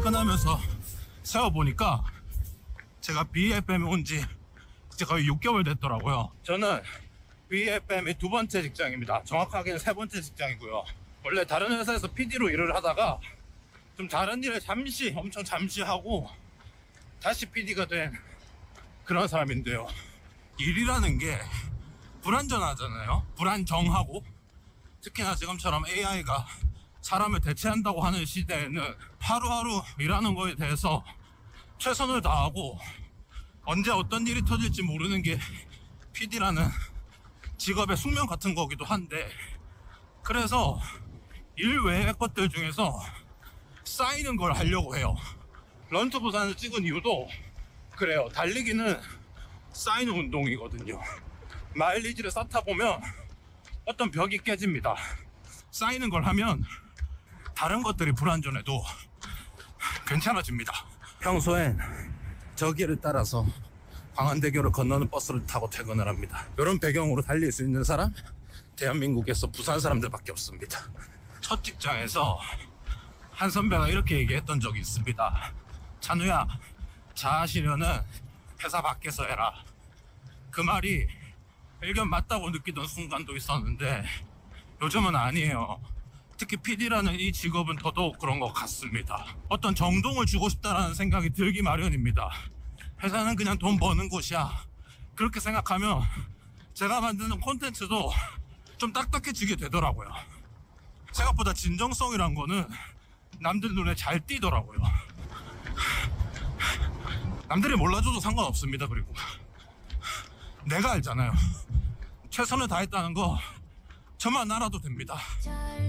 퇴근하면서 세워보니까 제가 BFM에 온 지 이제 거의 6개월 됐더라고요. 저는 BFM이 두 번째 직장입니다. 정확하게는 세 번째 직장이고요. 원래 다른 회사에서 PD로 일을 하다가 좀 다른 일을 엄청 잠시 하고 다시 PD가 된 그런 사람인데요. 일이라는 게 불안전하잖아요. 불안정하고, 특히나 지금처럼 AI가 사람을 대체한다고 하는 시대에는 하루하루 일하는 거에 대해서 최선을 다하고 언제 어떤 일이 터질지 모르는 게 PD라는 직업의 숙명 같은 거기도 한데, 그래서 일 외의 것들 중에서 쌓이는 걸 하려고 해요. 런투부산을 찍은 이유도 그래요. 달리기는 쌓이는 운동이거든요. 마일리지를 쌓다 보면 어떤 벽이 깨집니다. 쌓이는 걸 하면 다른 것들이 불안전해도 괜찮아집니다. 평소엔 저 길을 따라서 광안대교를 건너는 버스를 타고 퇴근을 합니다. 이런 배경으로 달릴 수 있는 사람, 대한민국에서 부산 사람들밖에 없습니다. 첫 직장에서 한 선배가 이렇게 얘기했던 적이 있습니다. 찬우야, 자아실현은 회사 밖에서 해라. 그 말이 일견 맞다고 느끼던 순간도 있었는데 요즘은 아니에요. 특히 PD라는 이 직업은 더더욱 그런 것 같습니다. 어떤 정동을 주고 싶다라는 생각이 들기 마련입니다. 회사는 그냥 돈 버는 곳이야. 그렇게 생각하면 제가 만드는 콘텐츠도 좀 딱딱해지게 되더라고요. 생각보다 진정성이란 거는 남들 눈에 잘 띄더라고요. 남들이 몰라줘도 상관없습니다. 그리고 내가 알잖아요. 최선을 다했다는 거 저만 알아도 됩니다.